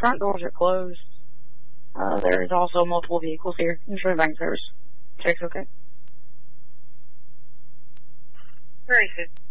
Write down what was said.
front doors are closed. There's also multiple vehicles here. Ensure bank service. Check's okay. Very good.